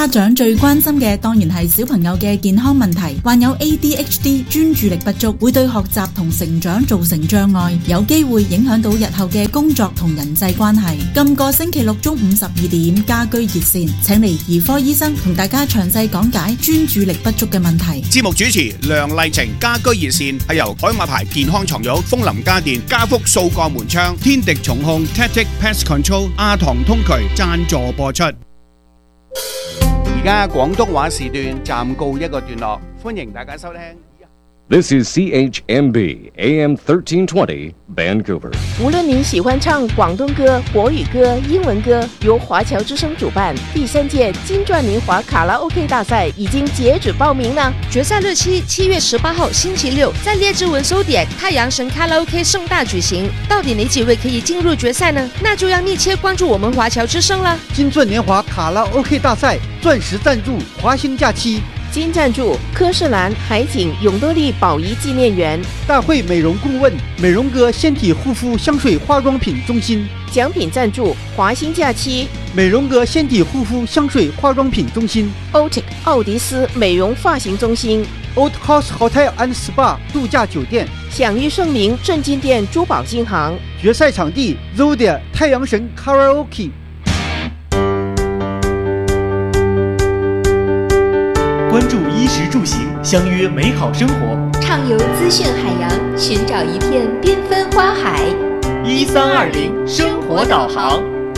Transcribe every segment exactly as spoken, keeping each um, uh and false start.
家長最關心嘅當然係小朋友嘅健康問題。患有 A D H D 專注力不足，會對學習同成長造成障礙，有機會影響到日後嘅工作同人際關係。今個星期六中午十二點，家居熱線請嚟兒科醫生同大家詳細講解專注力不足嘅問題。 節目主持梁麗晴，家居熱線係由海馬牌健康床褥、楓林家電、家福掃鋼門窗、天敵重控、Tactic Pest Control、阿唐通渠贊助播出。而家廣東話時段暫告一個段落，歡迎大家收聽。 This is C H M B A M thirteen twenty Vancouver。 无论您喜欢唱广东歌、国语歌、英文歌，由华侨之声主办第三届金钻年华卡拉 OK 大赛已经截止报名了。 决赛日期七月十八号星期六，在列治文收点太阳神卡拉 OK 盛大举行。到底哪几位可以进入决赛呢？那就要密切关注我们华侨之声了。 金钻年华卡拉 OK 大赛钻石赞助华兴假期。 金赞助科士兰海景永乐利宝仪纪念园， 大会美容顾问美容哥纤体护肤香水化妆品中心， 奖品赞助华兴假期美容哥纤体护肤香水化妆品中心， Otic 奥迪斯美容发型中心， Old House Hotel and Spa 度假酒店， 享誉盛名正金店珠宝金行。 决赛场地 Zodiac 太阳神卡拉 OK。 关注衣食住行，相约美好生活， 畅游资讯海洋，寻找一片缤纷花海。 一三二零生活导航。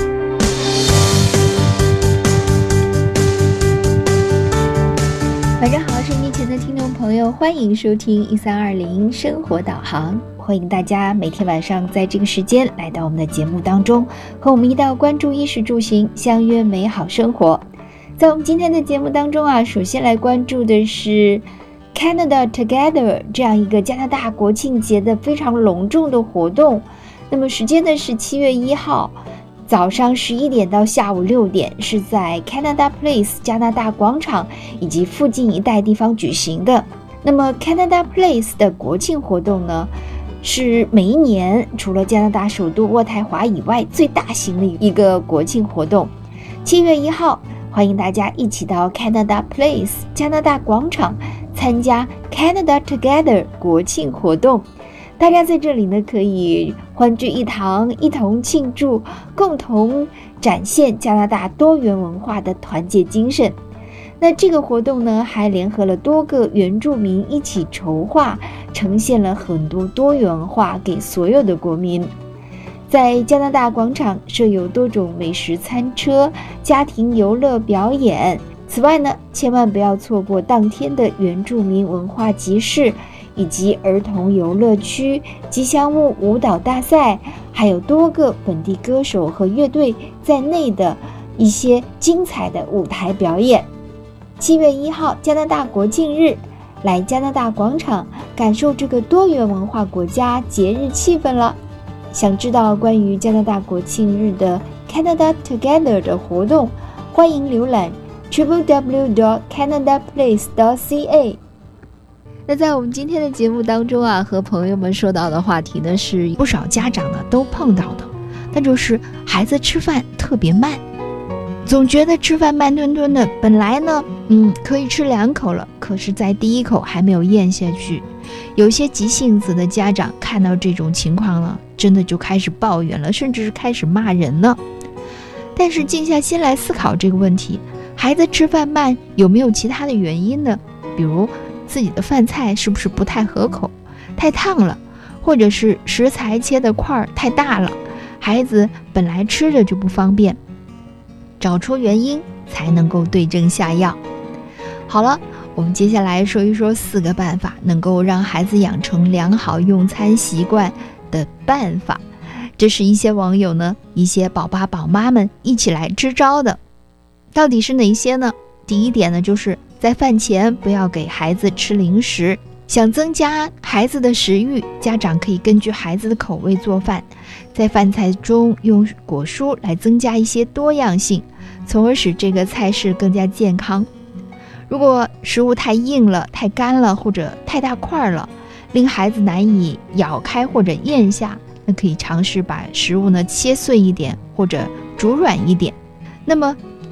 晚上好，收音机前的听众朋友，欢迎收听一三二零生活导航。欢迎大家每天晚上在这个时间来到我们的节目当中，和我们一道关注衣食住行，相约美好生活。在我们今天的节目当中啊，首先来关注的是 Canada Together 这样一个加拿大国庆节的非常隆重的活动。那么时间呢是七月一号早上十一点到下午六点，是在 Canada Place 加拿大广场以及附近一带地方举行的。那么 Canada Place 的国庆活动呢，是每一年除了加拿大首都渥太华以外最大型的一个国庆活动。七月一号欢迎大家一起到 Canada Place 加拿大广场参加 Canada Together 国庆活动。大家在这里呢可以欢聚一堂，一同庆祝，共同展现加拿大多元文化的团结精神。那这个活动呢还联合了多个原住民一起筹划，呈现了很多多元文化给所有的国民。在加拿大广场设有多种美食餐车、家庭游乐表演。此外呢，千万不要错过当天的原住民文化集市，以及儿童游乐区、吉祥物舞蹈大赛，还有多个本地歌手和乐队在内的一些精彩的舞台表演。七月一号，加拿大国庆日，来加拿大广场感受这个多元文化国家节日气氛了。想知道关于加拿大国庆日的 Canada Together 的活动，欢迎浏览 double-u double-u double-u dot canada place dot c a。 那在我们今天的节目当中啊，和朋友们说到的话题呢，是不少家长呢都碰到的，那就是孩子吃饭特别慢，总觉得吃饭慢吞吞的，本来呢嗯可以吃两口了，可是在第一口还没有咽下去。有些急性子的家长看到这种情况了，真的就开始抱怨了，甚至是开始骂人了。但是静下心来思考这个问题，孩子吃饭慢有没有其他的原因呢？比如自己的饭菜是不是不太合口，太烫了，或者是食材切的块太大了，孩子本来吃着就不方便。找出原因才能够对症下药。好了，我们接下来说一说四个办法能够让孩子养成良好用餐习惯的办法。这是一些网友呢，一些宝爸宝妈们一起来支招的。到底是哪些呢？第一点呢，就是在饭前不要给孩子吃零食。想增加孩子的食欲，家长可以根据孩子的口味做饭，在饭菜中用果蔬来增加一些多样性，从而使这个菜式更加健康。如果食物太硬了、太干了或者太大块了，令孩子难以咬开或者咽下，那可以尝试把食物呢切碎一点或者煮软一点。那么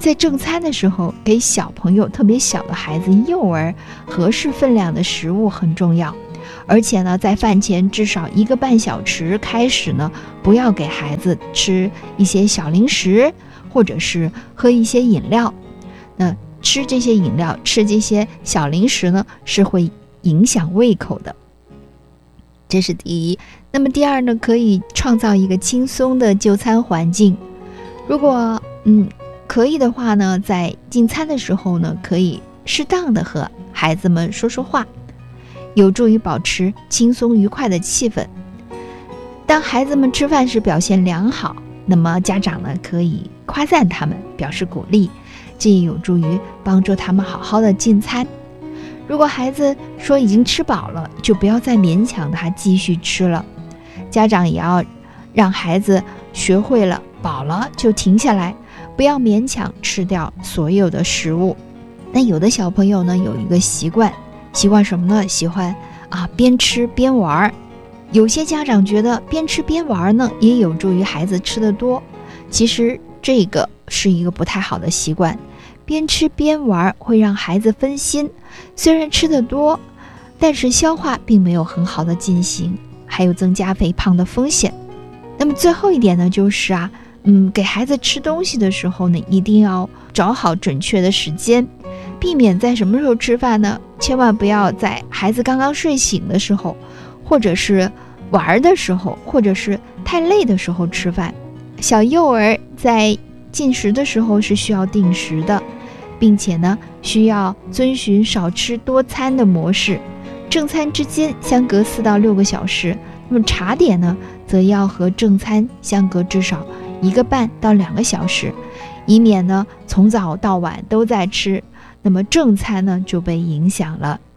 在正餐的时候给小朋友，特别小的孩子、幼儿合适分量的食物很重要。而且呢，在饭前至少一个半小时开始呢，不要给孩子吃一些小零食，或者是喝一些饮料。那吃这些饮料、吃这些小零食呢，是会影响胃口的。这是第一。那么第二呢，可以创造一个轻松的就餐环境。如果嗯可以的话呢，在进餐的时候呢，可以适当的和孩子们说说话，有助于保持轻松愉快的气氛。当孩子们吃饭时表现良好，那么家长呢可以夸赞他们，表示鼓励，这也有助于帮助他们好好的进餐。如果孩子说已经吃饱了，就不要再勉强他继续吃了。家长也要让孩子学会了饱了就停下来，不要勉强吃掉所有的食物。那有的小朋友呢有一个习惯，习惯什么呢？喜欢啊边吃边玩。有些家长觉得边吃边玩呢也有助于孩子吃得多，其实这个是一个不太好的习惯。边吃边玩会让孩子分心，虽然吃得多，但是消化并没有很好的进行，还有增加肥胖的风险。那么最后一点呢，就是啊，嗯，给孩子吃东西的时候呢，一定要找好准确的时间，避免在什么时候吃饭呢？千万不要在孩子刚刚睡醒的时候，或者是玩的时候，或者是太累的时候吃饭。小幼儿在进食的时候是需要定时的，并且呢，需要遵循少吃多餐的模式。正餐之间相隔四到六个小时，那么茶点呢，则要和正餐相隔至少一个半到两个小时，以免呢从早到晚都在吃，那么正餐呢就被影响了。